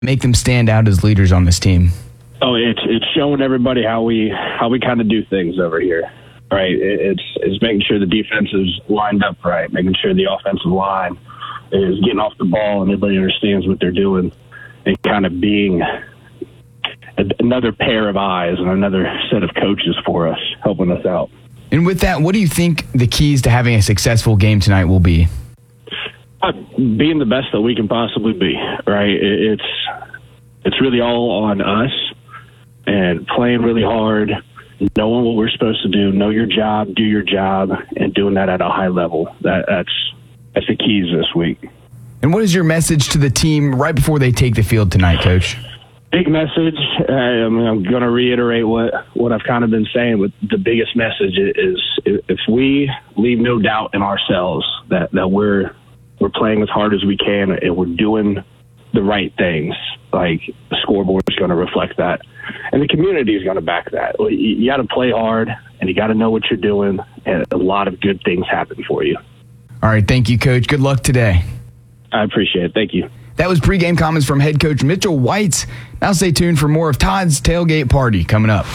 make them stand out as leaders on this team? Oh, it's showing everybody how we kind of do things over here, right? It's making sure the defense is lined up right, making sure the offensive line is getting off the ball and everybody understands what they're doing, and kind of being another pair of eyes and another set of coaches for us, helping us out. And with that, what do you think the keys to having a successful game tonight will be? Being the best that we can possibly be, right? It's really all on us, and playing really hard, knowing what we're supposed to do, know your job, do your job, and doing that at a high level. That's the keys this week. And what is your message to the team right before they take the field tonight, Coach? Big message. I'm going to reiterate what I've kind of been saying, but the biggest message is if we leave no doubt in ourselves that we're playing as hard as we can and we're doing the right things, like the scoreboard is going to reflect that. And the community is going to back that. You got to play hard, and you got to know what you're doing, and a lot of good things happen for you. All right, thank you, Coach. Good luck today. I appreciate it. Thank you. That was pregame comments from head coach Mitchell Whites. Now stay tuned for more of Todd's Tailgate Party coming up.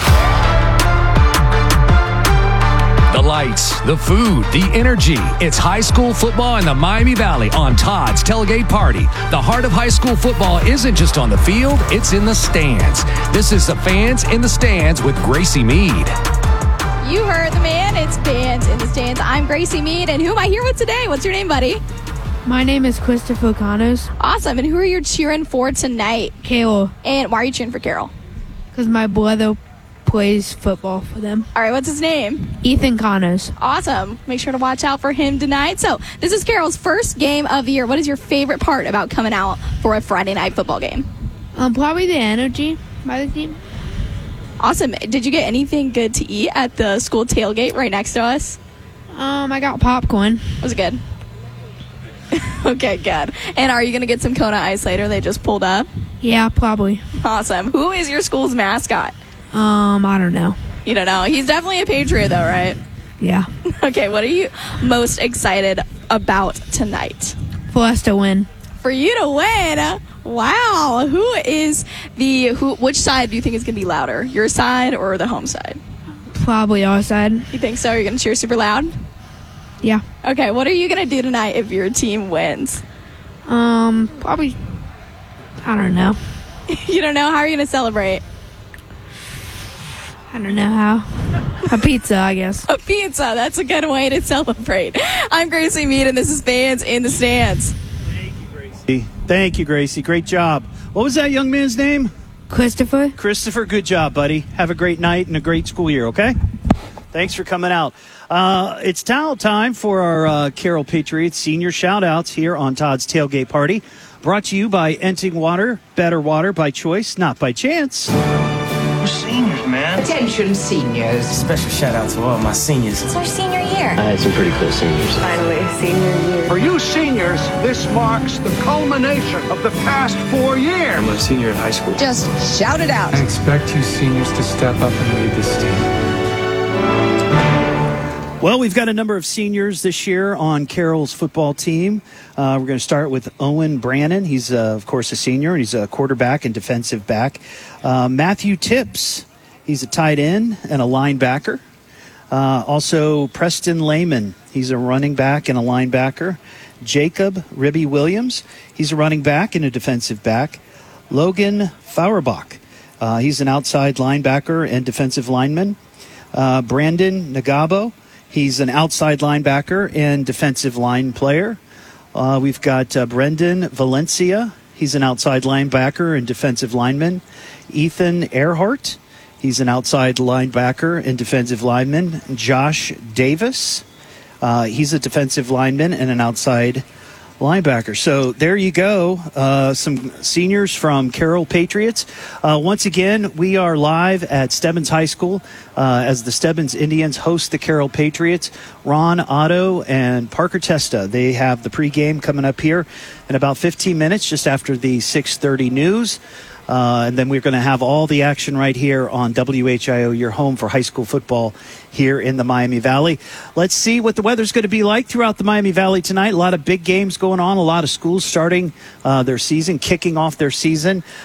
The lights, the food, the energy. It's high school football in the Miami Valley on Todd's Tailgate Party. The heart of high school football isn't just on the field, it's in the stands. This is the Fans in the Stands with Gracie Mead. You heard the man. It's Fans in the Stands. I'm Gracie Mead, and who am I here with today? What's your name, buddy? My name is Christopher Canos. Awesome. And who are you cheering for tonight? Carol. And why are you cheering for Carol? Because my brother plays football for them. All right, what's his name? Ethan Canos. Awesome. Make sure to watch out for him tonight. So this is Carol's first game of the year. What is your favorite part about coming out for a Friday night football game? Probably the energy by the team. Awesome. Did you get anything good to eat at the school tailgate right next to us? I got popcorn. Was it good? Okay, good. And are you going to get some Kona Ice later? They just pulled up? Yeah, probably. Awesome. Who is your school's mascot? I don't know. You don't know. He's definitely a Patriot, though, right? Yeah. Okay, what are you most excited about tonight? For us to win. For you to win? Wow. Which side do you think is going to be louder? Your side or the home side? Probably our side. You think so? You're going to cheer super loud? Yeah. Okay, what are you going to do tonight if your team wins? Probably, I don't know. You don't know? How are you going to celebrate? I don't know how. A pizza, I guess. A pizza. That's a good way to celebrate. I'm Gracie Mead, and this is Fans in the Stands. Thank you, Gracie. Great job. What was that young man's name? Christopher. Christopher, good job, buddy. Have a great night and a great school year, okay? Thanks for coming out. It's now time for our Carroll Patriots senior shout-outs here on Todd's Tailgate Party. Brought to you by Enting Water, better water by choice, not by chance. We're seniors, man. Attention, seniors. Special shout-out to all my seniors. It's our senior year. I had some pretty cool seniors. Finally, senior year. For you seniors, this marks the culmination of the past 4 years. I'm a senior in high school. Just shout it out. I expect you seniors to step up and lead this team. Well, we've got a number of seniors this year on Carroll's football team. We're going to start with Owen Brannon. He's, of course, a senior, and he's a quarterback and defensive back. Matthew Tips, he's a tight end and a linebacker. Also, Preston Lehman, he's a running back and a linebacker. Jacob Ribby Williams, he's a running back and a defensive back. Logan Fauerbach, he's an outside linebacker and defensive lineman. Brandon Nagabo, he's an outside linebacker and defensive line player. We've got Brendan Valencia. He's an outside linebacker and defensive lineman. Ethan Earhart. He's an outside linebacker and defensive lineman. Josh Davis. He's a defensive lineman and an outside linebacker. So there you go. Some seniors from Carroll Patriots. Once again, we are live at Stebbins High School as the Stebbins Indians host the Carroll Patriots. Ron Otto and Parker Testa, they have the pregame coming up here in about 15 minutes, just after the 6:30 news. And then we're going to have all the action right here on WHIO, your home for high school football here in the Miami Valley. Let's see what the weather's going to be like throughout the Miami Valley tonight. A lot of big games going on, a lot of schools starting their season, kicking off their season.